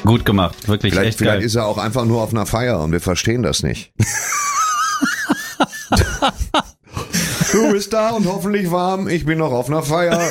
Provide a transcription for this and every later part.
Gut gemacht, wirklich echt Vielleicht geil. ist er auch einfach nur auf einer Feier und wir verstehen das nicht. Du bist da und hoffentlich warm, ich bin noch auf einer Feier.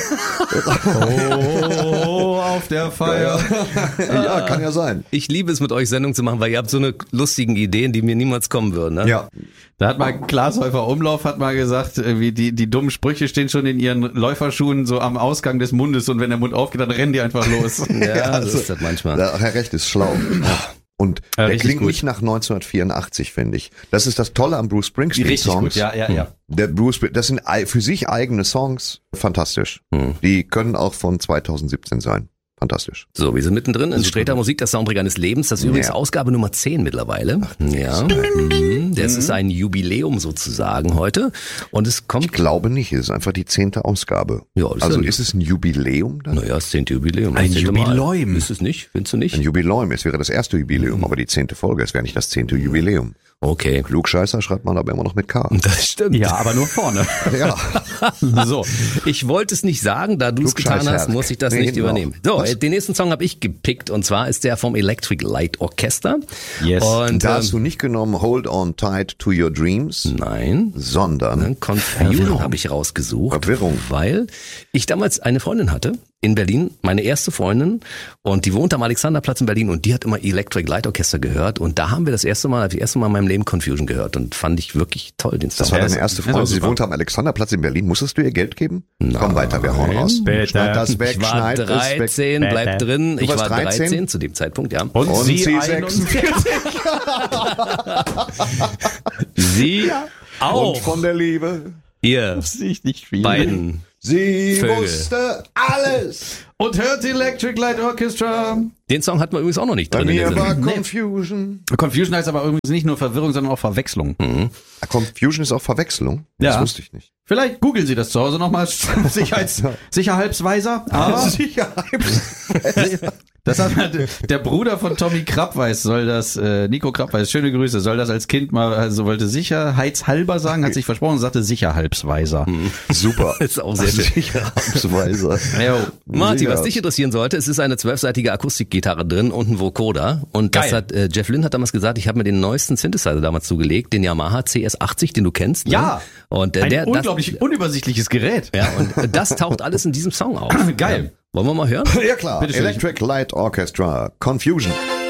Oh, auf der Feier. Ja, kann ja sein. Ich liebe es, mit euch Sendung zu machen, weil ihr habt so eine lustigen Ideen, die mir niemals kommen würden. Ne? Ja. Da hat mal Glashäufer Umlauf hat mal gesagt, wie die dummen Sprüche stehen schon in ihren Läuferschuhen so am Ausgang des Mundes und wenn der Mund aufgeht, dann rennen die einfach los. Ja, so ist das manchmal. Da hat er recht, ist schlau. Und Ja, der richtig klingt gut. nicht nach 1984, finde ich. Das ist das Tolle am Bruce Springsteen-Songs. ja. Das sind für sich eigene Songs. Fantastisch. Die können auch von 2017 sein. Fantastisch. So, wir sind mittendrin in Streter Musik, der Soundtrack eines Lebens. Das ist übrigens Ja. Ausgabe Nummer 10 mittlerweile. Ja. Das ist ein Jubiläum sozusagen heute. Und es kommt. Ich glaube nicht, es ist einfach die 10. Ausgabe. Ja, das ist Also ja- ist es ein Jubiläum dann? Naja, das 10. Jubiläum. Ein Das 10. Mal. Jubiläum. Ist es nicht? Findest du nicht? Ein Jubiläum, es wäre das erste Jubiläum, aber die 10. Folge, es wäre nicht das 10. Jubiläum. Okay. Klugscheißer schreibt man aber immer noch mit K. Das stimmt. Ja, aber nur vorne. Ja. So, ich wollte es nicht sagen, da du es getan hast, Klugscheißherr. muss ich das Nee, nicht hinten übernehmen. auch. So, Was? den nächsten Song habe ich gepickt und zwar ist der vom Electric Light Orchestra. Yes. Und Da hast du nicht genommen Hold on tight to your dreams, nein, sondern Confusion habe ich rausgesucht, Verwirrung. weil ich damals eine Freundin hatte in Berlin, meine erste Freundin, und die wohnt am Alexanderplatz in Berlin und die hat immer Electric Light Orchestra gehört und da haben wir das erste Mal in meinem Leben Confusion gehört und fand ich wirklich toll, den Song. das war Ja, deine ist- erste ist Freundin. auch Sie super. wohnte am Alexanderplatz in Berlin. Musstest du ihr Geld geben? Nein. Komm weiter, wir hauen raus. Bitte. Schneid das weg, Ich war schneid es weg. 13, bleib drin. Du Ich warst war 13? 13 zu dem Zeitpunkt, ja. Und, Und sie sie 41. Sie Und auch. von der Liebe. Ihr Sich nicht viel. beiden. Sie Vögel. wusste alles. Und hört Electric Light Orchestra. Den Song hatten wir übrigens auch noch nicht Bei drin in der mir war Sendung. Confusion. Confusion heißt aber übrigens nicht nur Verwirrung, sondern auch Verwechslung. Confusion ist auch Verwechslung? Das Ja. wusste ich nicht. Vielleicht googeln Sie das zu Hause nochmal. Sicherheitsweiser. Aber das hat der Bruder von Tommy Krabweis soll das, Nico Krabweis, schöne Grüße, soll das als Kind mal, also wollte sicherheitshalber sagen, hat sich versprochen und sagte sicherhalbsweiser. Super. Ist auch sehr schön. Sicherheitsweise. Jo. Martin, was Sicher. dich interessieren sollte, es ist eine 12-seitige Akustikgitarre drin und ein Vocoder. Und das Geil. hat Jeff Lynne hat damals gesagt, ich habe mir den neuesten Synthesizer damals zugelegt, den Yamaha CS80, den du kennst. Ne? Ja. Und Ein der unglaublich unübersichtliches Gerät. ja, und das taucht alles in diesem Song auf. Geil. Ja. Wollen wir mal hören? Ja klar. Bitteschön. Electric Light Orchestra. Confusion.